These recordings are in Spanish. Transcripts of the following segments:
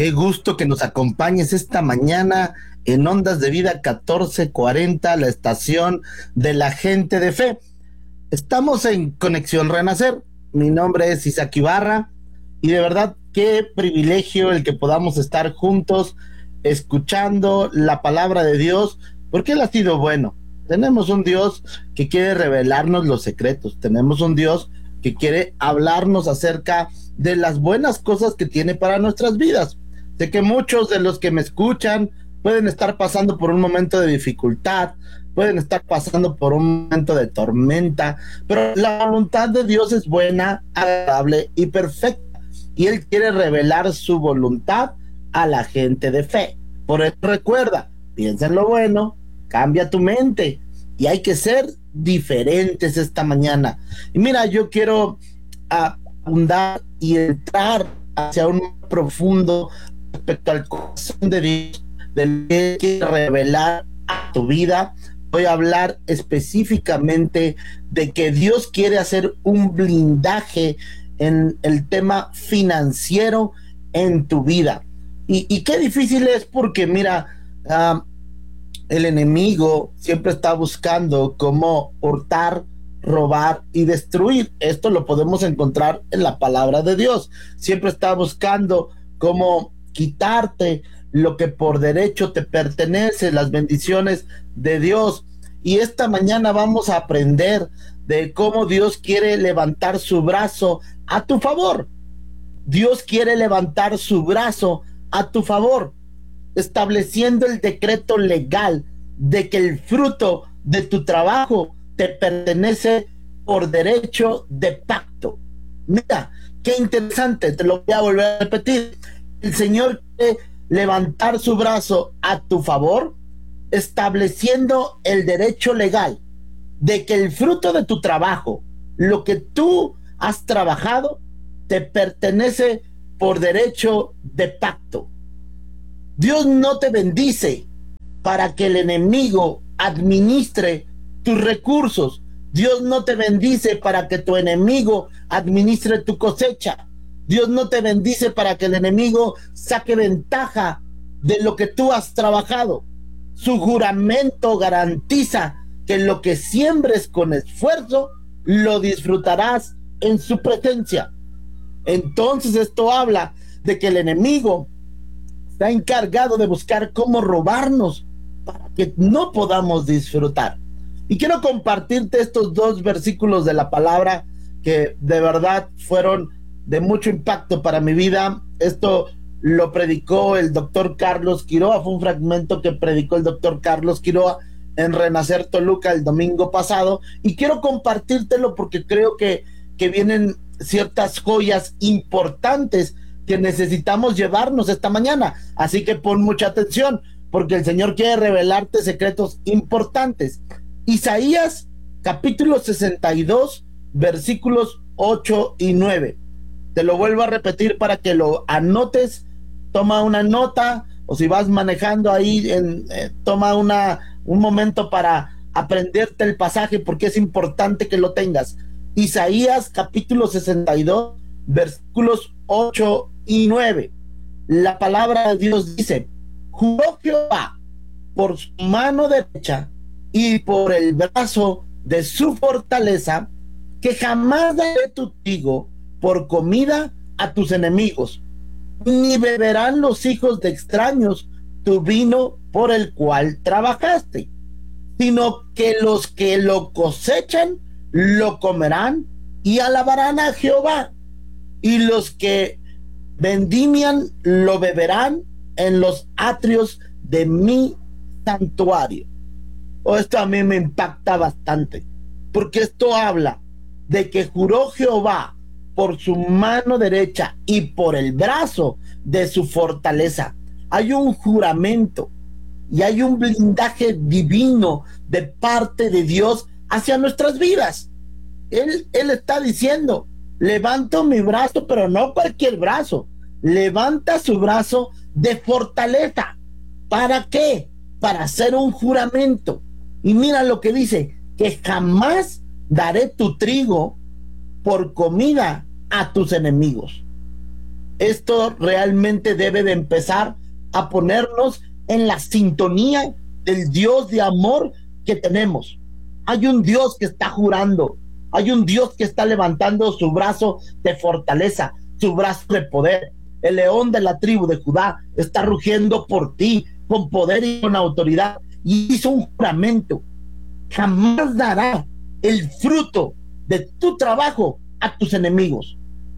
Qué gusto que nos acompañes esta mañana en Ondas de Vida 1440, la estación de la gente de fe. Estamos en Conexión Renacer. Mi nombre es Isaac Ibarra y de verdad qué privilegio el que podamos estar juntos escuchando la palabra de Dios, porque Él ha sido bueno. Tenemos un Dios que quiere revelarnos los secretos. Tenemos un Dios que quiere hablarnos acerca de las buenas cosas que tiene para nuestras vidas. Sé que muchos de los que me escuchan pueden estar pasando por un momento de dificultad, pueden estar pasando por un momento de tormenta, pero la voluntad de Dios es buena, agradable y perfecta, y Él quiere revelar su voluntad a la gente de fe. Por eso recuerda, piensa en lo bueno, cambia tu mente, y hay que ser diferentes esta mañana. Y mira, yo quiero abundar y entrar hacia un profundo respecto al corazón de Dios, del que quiere revelar a tu vida. Voy a hablar específicamente de que Dios quiere hacer un blindaje en el tema financiero en tu vida. Y qué difícil es, porque mira, el enemigo siempre está buscando cómo hurtar, robar y destruir. Esto lo podemos encontrar en la palabra de Dios. Siempre está buscando cómo quitarte lo que por derecho te pertenece, las bendiciones de Dios. Y esta mañana vamos a aprender de cómo Dios quiere levantar su brazo a tu favor. Dios quiere levantar su brazo a tu favor, estableciendo el decreto legal de que el fruto de tu trabajo te pertenece por derecho de pacto. Mira, qué interesante, te lo voy a volver a repetir. El Señor quiere levantar su brazo a tu favor, estableciendo el derecho legal de que el fruto de tu trabajo, lo que tú has trabajado, te pertenece por derecho de pacto. Dios no te bendice para que el enemigo administre tus recursos. Dios no te bendice para que tu enemigo administre tu cosecha. Dios no te bendice para que el enemigo saque ventaja de lo que tú has trabajado. Su juramento garantiza que lo que siembres con esfuerzo lo disfrutarás en su presencia. Entonces esto habla de que el enemigo está encargado de buscar cómo robarnos para que no podamos disfrutar. Y quiero compartirte estos dos versículos de la palabra que de verdad fueron de mucho impacto para mi vida. Esto lo predicó el doctor Carlos Quiroa, fue un fragmento que predicó el doctor Carlos Quiroa en Renacer Toluca el domingo pasado, y quiero compartírtelo porque creo que vienen ciertas joyas importantes que necesitamos llevarnos esta mañana. Así que pon mucha atención, porque el Señor quiere revelarte secretos importantes. Isaías capítulo 62 versículos 8 y 9. Te lo vuelvo a repetir para que lo anotes. Toma una nota, o si vas manejando ahí, toma un momento para aprenderte el pasaje, porque es importante que lo tengas. Isaías capítulo 62 versículos 8 y 9. La palabra de Dios dice: juró Jehová por su mano derecha y por el brazo de su fortaleza, que jamás daré tu trigo por comida a tus enemigos, ni beberán los hijos de extraños tu vino por el cual trabajaste, sino que los que lo cosechan lo comerán y alabarán a Jehová, y los que vendimian lo beberán en los atrios de mi santuario. Esto a mí me impacta bastante, porque esto habla de que juró Jehová por su mano derecha y por el brazo de su fortaleza. Hay un juramento y hay un blindaje divino de parte de Dios hacia nuestras vidas. Él está diciendo: levanto mi brazo, pero no cualquier brazo. Levanta su brazo de fortaleza. ¿Para qué? Para hacer un juramento. Y mira lo que dice: que jamás daré tu trigo por comida a tus enemigos. Esto realmente debe de empezar a ponernos en la sintonía del Dios de amor que tenemos. Hay un Dios que está jurando, hay un Dios que está levantando su brazo de fortaleza, su brazo de poder. El león de la tribu de Judá está rugiendo por ti con poder y con autoridad, y hizo un juramento: jamás dará el fruto de tu trabajo a tus enemigos.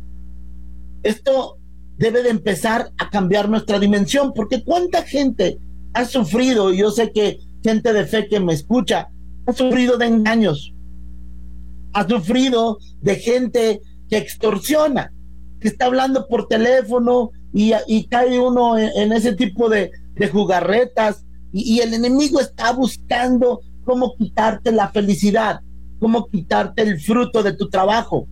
Esto debe de empezar a cambiar nuestra dimensión, porque cuánta gente ha sufrido, y yo sé que gente de fe que me escucha ha sufrido de engaños, ha sufrido de gente que extorsiona, que está hablando por teléfono y cae uno en ese tipo de jugarretas, y el enemigo está buscando cómo quitarte la felicidad, cómo quitarte el fruto de tu trabajo.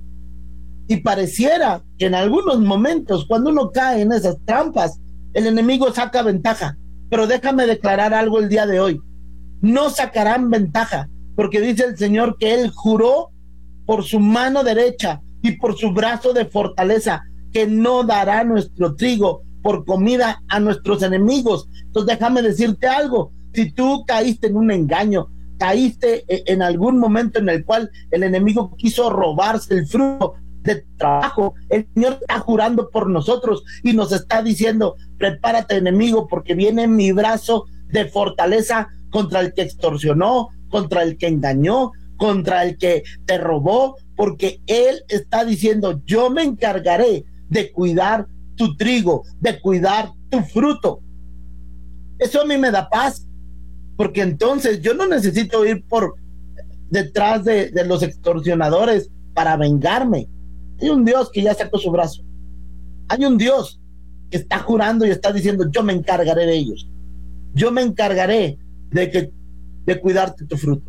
Y pareciera que en algunos momentos, cuando uno cae en esas trampas, el enemigo saca ventaja. Pero déjame declarar algo el día de hoy: no sacarán ventaja, porque dice el Señor que Él juró por su mano derecha y por su brazo de fortaleza que no dará nuestro trigo por comida a nuestros enemigos. Entonces déjame decirte algo: si tú caíste en un engaño, caíste en algún momento en el cual el enemigo quiso robarse el fruto de trabajo, el Señor está jurando por nosotros y nos está diciendo: prepárate, enemigo, porque viene mi brazo de fortaleza contra el que extorsionó, contra el que engañó, contra el que te robó, porque Él está diciendo: yo me encargaré de cuidar tu trigo, de cuidar tu fruto. Eso a mí me da paz, porque entonces yo no necesito ir por detrás de los extorsionadores para vengarme. Hay un Dios que ya sacó su brazo. Hay un Dios que está jurando y está diciendo: yo me encargaré de ellos. Yo me encargaré de cuidarte tu fruto.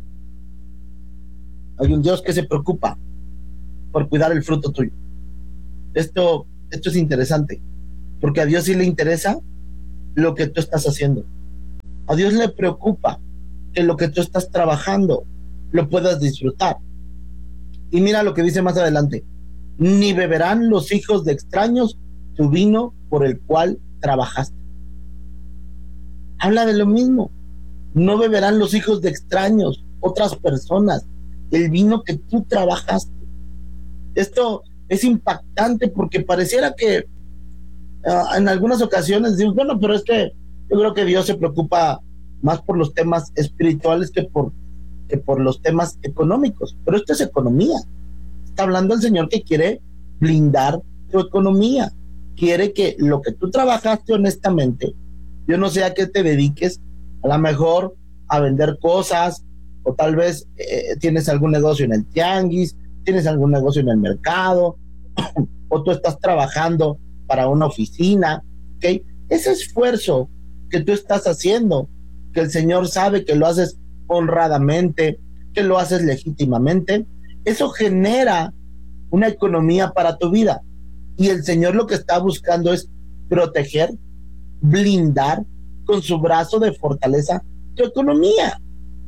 Hay un Dios que se preocupa por cuidar el fruto tuyo. Esto es interesante, porque a Dios sí le interesa lo que tú estás haciendo. A Dios le preocupa que lo que tú estás trabajando lo puedas disfrutar. Y mira lo que dice más adelante: ni beberán los hijos de extraños tu vino por el cual trabajaste. Habla de lo mismo. No beberán los hijos de extraños, otras personas, el vino que tú trabajaste. Esto es impactante, porque pareciera que en algunas ocasiones decimos: bueno, pero es que yo creo que Dios se preocupa más por los temas espirituales que por los temas económicos. Pero esto es economía. Está hablando el Señor que quiere blindar tu economía. Quiere que lo que tú trabajaste honestamente, yo no sé a qué te dediques, a lo mejor a vender cosas, o tal vez tienes algún negocio en el tianguis, tienes algún negocio en el mercado, o tú estás trabajando para una oficina, ¿ok? Ese esfuerzo que tú estás haciendo, que el Señor sabe que lo haces honradamente, que lo haces legítimamente, eso genera una economía para tu vida. Y el Señor lo que está buscando es proteger, blindar con su brazo de fortaleza tu economía.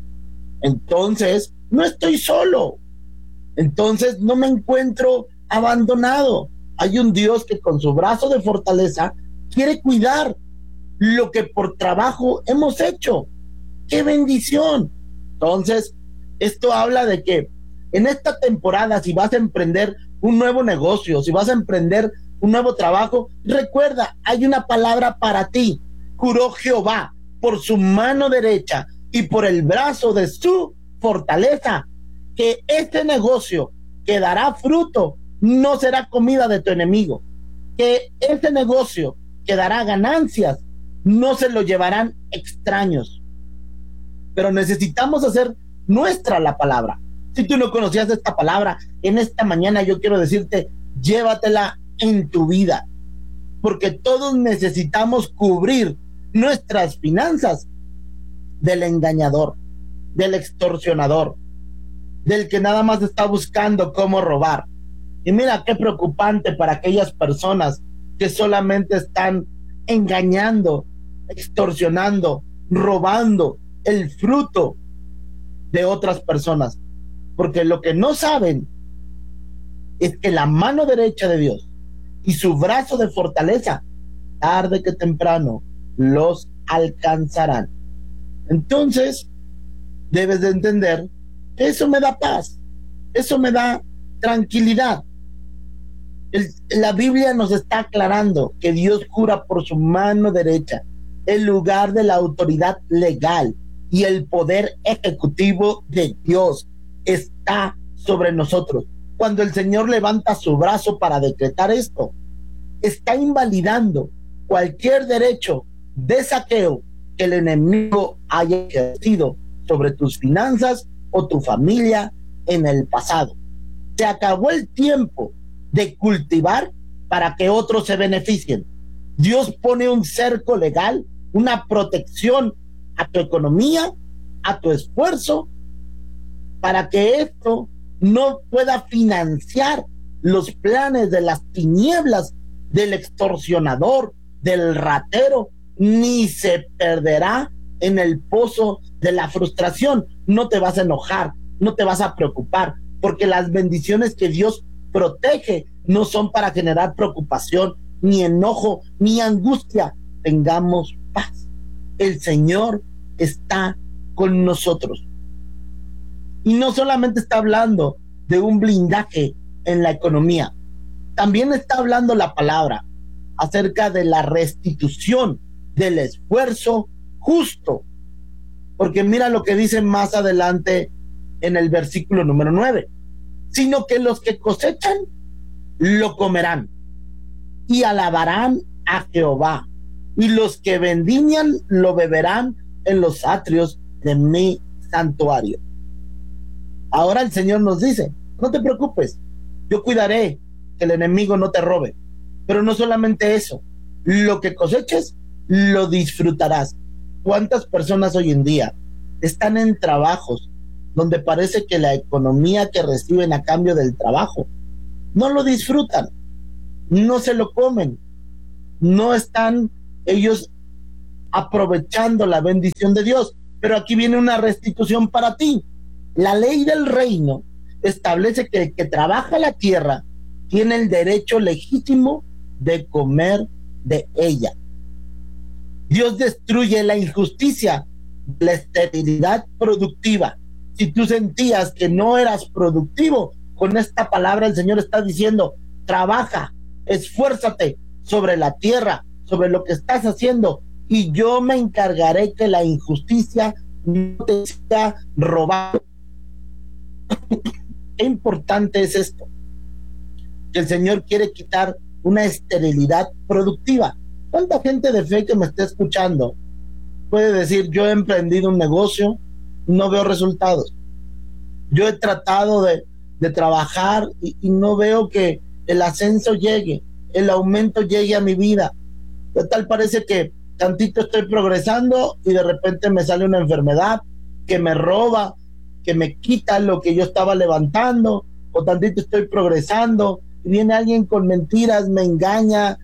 Entonces, no estoy solo. Entonces, no me encuentro abandonado. Hay un Dios que con su brazo de fortaleza quiere cuidar lo que por trabajo hemos hecho. ¡Qué bendición! Entonces, esto habla de que en esta temporada, si vas a emprender un nuevo negocio, si vas a emprender un nuevo trabajo, recuerda, hay una palabra para ti. Juró Jehová por su mano derecha y por el brazo de su fortaleza que este negocio que dará fruto no será comida de tu enemigo, que este negocio que dará ganancias no se lo llevarán extraños. Pero necesitamos hacer nuestra la palabra. Si tú no conocías esta palabra, en esta mañana yo quiero decirte: llévatela en tu vida, porque todos necesitamos cubrir nuestras finanzas del engañador, del extorsionador, del que nada más está buscando cómo robar. Y mira qué preocupante para aquellas personas que solamente están engañando, extorsionando, robando el fruto de otras personas, porque lo que no saben es que la mano derecha de Dios y su brazo de fortaleza, tarde que temprano, los alcanzarán. Entonces, debes de entender que eso me da paz, eso me da tranquilidad. La Biblia nos está aclarando que Dios jura por su mano derecha el lugar de la autoridad legal y el poder ejecutivo de Dios está sobre nosotros. Cuando el Señor levanta su brazo para decretar esto, está invalidando cualquier derecho de saqueo que el enemigo haya ejercido sobre tus finanzas o tu familia en el pasado. Se acabó el tiempo de cultivar para que otros se beneficien. Dios pone un cerco legal, una protección a tu economía, a tu esfuerzo, para que esto no pueda financiar los planes de las tinieblas, del extorsionador, del ratero, ni se perderá en el pozo de la frustración. No te vas a enojar, no te vas a preocupar, porque las bendiciones que Dios protege no son para generar preocupación, ni enojo, ni angustia. Tengamos paz. El Señor está con nosotros. Y no solamente está hablando de un blindaje en la economía, también está hablando la palabra acerca de la restitución del esfuerzo justo. Porque mira lo que dice más adelante en el versículo número 9. Sino que los que cosechan lo comerán y alabarán a Jehová, y los que vendimian lo beberán en los atrios de mi santuario. Ahora el Señor nos dice, no te preocupes, yo cuidaré que el enemigo no te robe. Pero no solamente eso, lo que coseches lo disfrutarás. ¿Cuántas personas hoy en día están en trabajos donde parece que la economía que reciben a cambio del trabajo no lo disfrutan, no se lo comen, no están ellos aprovechando la bendición de Dios? Pero aquí viene una restitución para ti. La ley del reino establece que el que trabaja la tierra tiene el derecho legítimo de comer de ella. Dios destruye la injusticia, la esterilidad productiva. Si tú sentías que no eras productivo, con esta palabra el Señor está diciendo, trabaja, esfuérzate sobre la tierra, sobre lo que estás haciendo, y yo me encargaré que la injusticia no te sea robada. Qué importante es esto, que el Señor quiere quitar una esterilidad productiva. ¿Cuánta gente de fe que me está escuchando puede decir, yo he emprendido un negocio, no veo resultados? Yo he tratado de trabajar y no veo que el ascenso llegue, el aumento llegue a mi vida. De tal parece que tantito estoy progresando y de repente me sale una enfermedad que me roba, que me quita lo que yo estaba levantando, o tantito estoy progresando y viene alguien con mentiras, me engaña,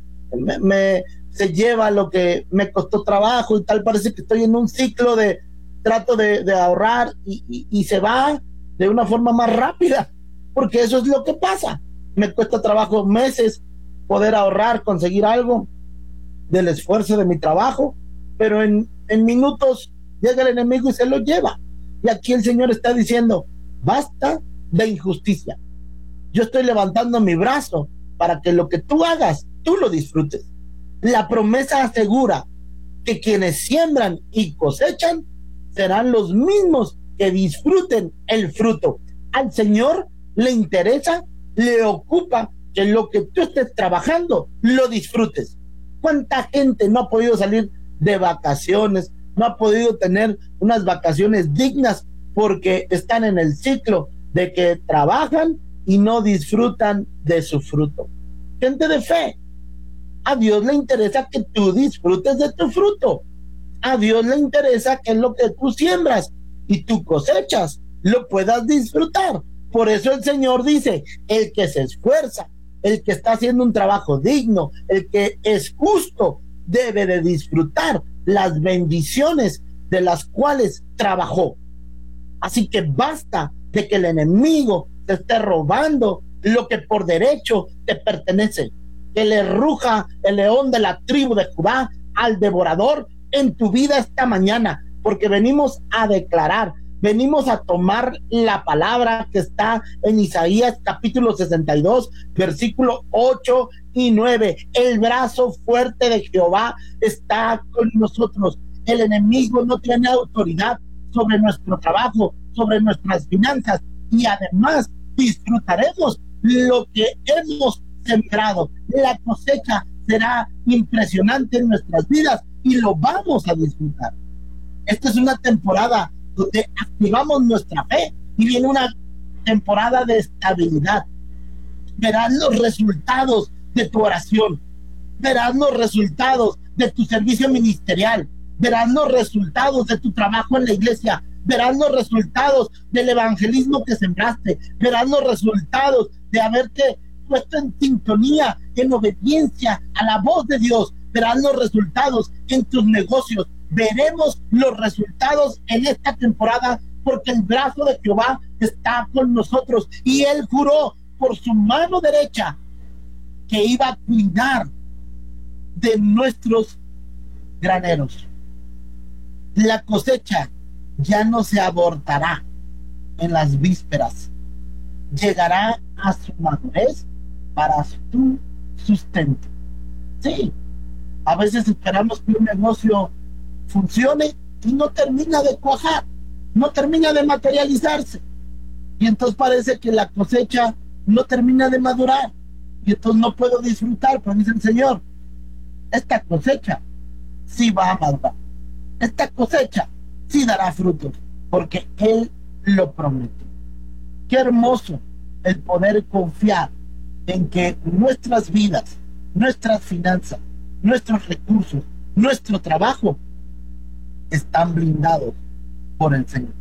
se lleva lo que me costó trabajo y tal parece que estoy en un ciclo de trato de ahorrar y se va de una forma más rápida, porque eso es lo que pasa. Me cuesta trabajo meses poder ahorrar, conseguir algo del esfuerzo de mi trabajo, pero en minutos llega el enemigo y se lo lleva. Y aquí el Señor está diciendo, basta de injusticia. Yo estoy levantando mi brazo para que lo que tú hagas, tú lo disfrutes. La promesa asegura que quienes siembran y cosechan serán los mismos que disfruten el fruto. Al Señor le interesa, le ocupa que lo que tú estés trabajando lo disfrutes. ¿Cuánta gente no ha podido salir de vacaciones, no ha podido tener unas vacaciones dignas porque están en el ciclo de que trabajan y no disfrutan de su fruto? Gente de fe, a Dios le interesa que tú disfrutes de tu fruto. A Dios le interesa que lo que tú siembras y tú cosechas lo puedas disfrutar. Por eso el Señor dice, el que se esfuerza, el que está haciendo un trabajo digno, el que es justo, debe de disfrutar las bendiciones de las cuales trabajó. Así que basta de que el enemigo te esté robando lo que por derecho te pertenece. que le ruja el león de la tribu de Judá al devorador en tu vida esta mañana, porque venimos a declarar, venimos a tomar la palabra que está en Isaías capítulo 62, versículo 8 y 9. El brazo fuerte de Jehová está con nosotros. El enemigo no tiene autoridad sobre nuestro trabajo, sobre nuestras finanzas, y además disfrutaremos lo que hemos sembrado. La cosecha será impresionante en nuestras vidas y lo vamos a disfrutar. Esta es una temporada donde activamos nuestra fe y viene una temporada de estabilidad. Verás los resultados de tu oración, verás los resultados de tu servicio ministerial, verás los resultados de tu trabajo en la iglesia, verás los resultados del evangelismo que sembraste, verás los resultados de haberte puesto en sintonía, en obediencia a la voz de Dios, verás los resultados en tus negocios. Veremos los resultados en esta temporada, porque el brazo de Jehová está con nosotros, y él juró por su mano derecha que iba a cuidar de nuestros graneros. La cosecha ya no se abortará en las vísperas, llegará a su madurez para tu sustento. Sí, a veces esperamos que un negocio funcione y no termina de cuajar, no termina de materializarse, y entonces parece que la cosecha no termina de madurar, y entonces no puedo disfrutar. Pero dice el Señor, esta cosecha sí va a madurar, esta cosecha sí dará frutos, porque Él lo prometió. Qué hermoso el poder confiar en que nuestras vidas, nuestras finanzas, nuestros recursos, nuestro trabajo están blindados por el Señor.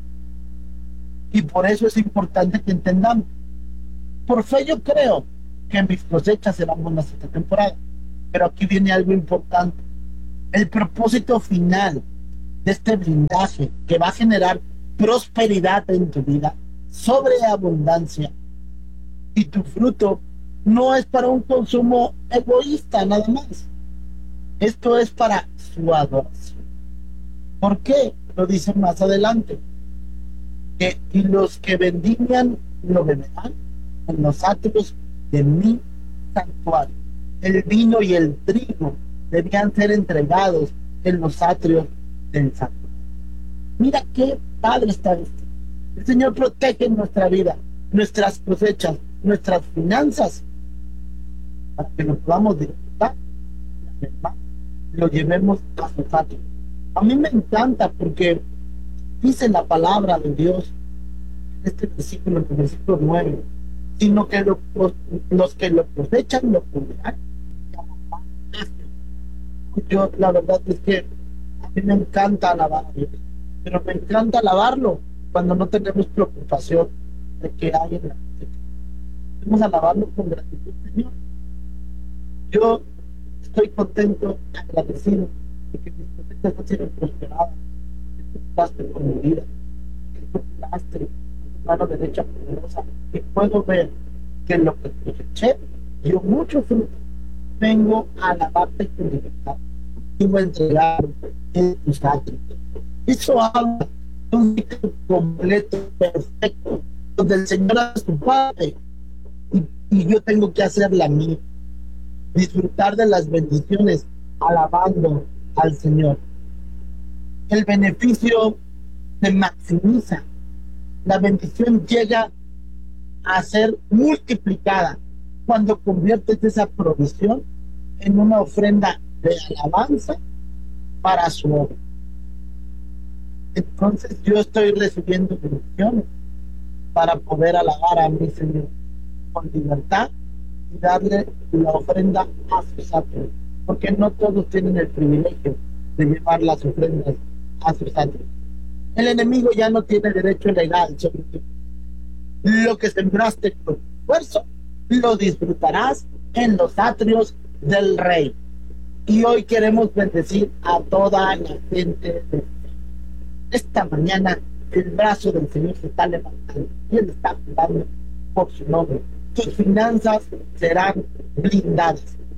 Y por eso es importante que entendamos. Por fe yo creo que mis cosechas serán buenas esta temporada, pero aquí viene algo importante. El propósito final de este blindaje que va a generar prosperidad en tu vida, sobreabundancia, y tu fruto no es para un consumo egoísta nada más. Esto es para su adoración. ¿Por qué? Lo dice más adelante. Y los que vendimian lo beberán en los atrios de mi santuario. El vino y el trigo debían ser entregados en los atrios del santuario. Mira qué padre está esto. El Señor protege nuestra vida, nuestras cosechas, nuestras finanzas, para que nos podamos disfrutar, y además lo llevemos a sus atrios. A mí me encanta porque dice la palabra de Dios en este versículo, en el versículo 9, sino que los que lo cosechan lo comerán. Yo la verdad es que a mí me encanta alabar a Dios, pero me encanta alabarlo cuando no tenemos preocupación de que hay en la cosecha. Debemos alabarlo con gratitud, Señor. Yo estoy contento, agradecido de que mis cosechas han sido prosperadas, que tú hablaste con mi vida, que tú hablaste con tu mano derecha poderosa, y puedo ver que lo que coseché dio mucho fruto. Vengo a alabarte con libertad, vengo a entregar en tus atrios. Eso habla de un ciclo completo, perfecto, donde el Señor hace su parte y yo tengo que hacer la mía. Disfrutar de las bendiciones alabando al Señor. El beneficio se maximiza, la bendición llega a ser multiplicada cuando conviertes esa provisión en una ofrenda de alabanza para su obra. Entonces yo estoy recibiendo bendiciones para poder alabar a mi Señor con libertad y darle la ofrenda a sus atrios, porque no todos tienen el privilegio de llevar las ofrendas a sus atrios. El enemigo ya no tiene derecho legal sobre ti. Lo que sembraste con esfuerzo lo disfrutarás en los atrios del Rey. Y hoy queremos bendecir a toda la gente de esta mañana. El brazo del Señor se está levantando y Él está cuidando por su nombre. Tus finanzas serán blindadas,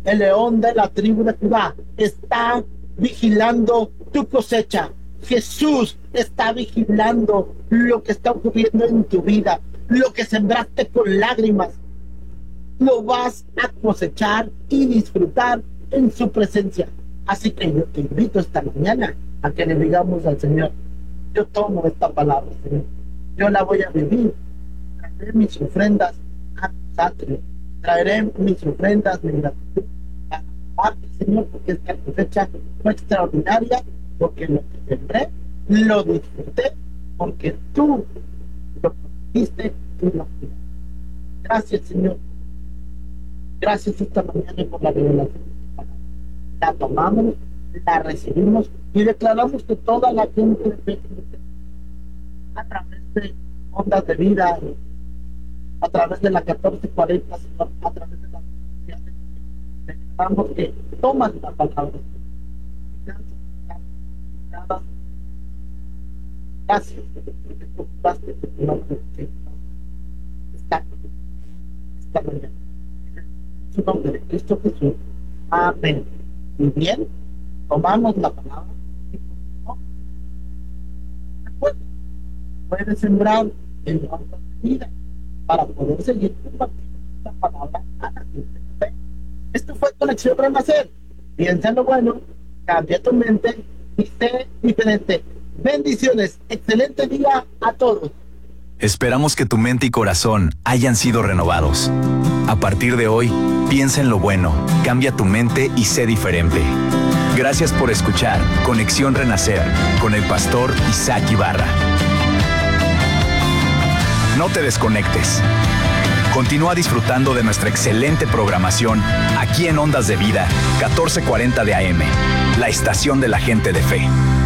el león de la tribu de Judá, está vigilando tu cosecha. Jesús está vigilando lo que está ocurriendo en tu vida. Lo que sembraste con lágrimas, lo vas a cosechar y disfrutar en su presencia. Así que yo te invito esta mañana a que le digamos al Señor: yo tomo esta palabra, Señor, yo la voy a vivir. Traeré mis ofrendas a tus atrios, traeré mis ofrendas de gratitud a amarte, Señor, porque esta cosecha fue extraordinaria, porque lo que sembré lo disfruté, porque tú lo prometiste y lo cuidaste. Gracias, Señor. Gracias esta mañana por la revelación de tu palabra. La tomamos, la recibimos y declaramos que toda la gente de fe, a través de Ondas de Vida, a través de la 1440, Señor, a través de la declaramos que toman la palabra. Gracias, porque tú juraste que tu nombre está esta mañana. En su nombre de Cristo Jesús. Amén. Y bien, tomamos la palabra y recuerda, puedes sembrar en la vida para poder seguir compartiendo la palabra a la gente de fe. Esto fue Conexión Renacer. Piensa en lo bueno, cambia tu mente y sé diferente. Bendiciones, excelente día a todos. Esperamos que tu mente y corazón hayan sido renovados. A partir de hoy, piensa en lo bueno, cambia tu mente y sé diferente. Gracias por escuchar Conexión Renacer con el pastor Isaac Ibarra. No te desconectes. Continúa disfrutando de nuestra excelente programación aquí en Ondas de Vida 1440 de AM, la estación de la gente de fe.